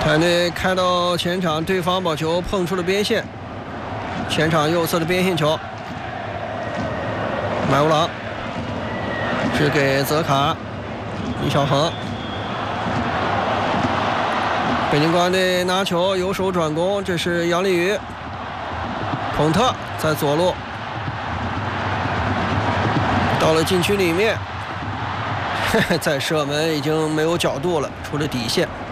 团队开到前场，对方把球碰出了边线，前场右侧的边线球，买乌朗是给泽卡，李小恒，北京国安队拿球由守转攻，这是杨立宇，孔特在左路，到了禁区里面，在射门已经没有角度了，出了底线。